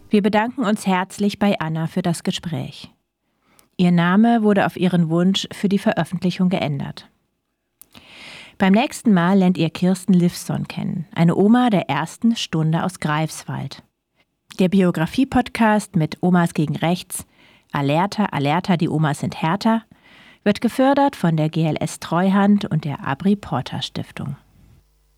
Wir bedanken uns herzlich bei Anna für das Gespräch. Ihr Name wurde auf ihren Wunsch für die Veröffentlichung geändert. Beim nächsten Mal lernt ihr Kirsten Livson kennen, eine Oma der ersten Stunde aus Greifswald. Der Biografie-Podcast mit Omas gegen Rechts, Alerta, Alerta, die Omas sind härter, wird gefördert von der GLS Treuhand und der Abri Porter Stiftung.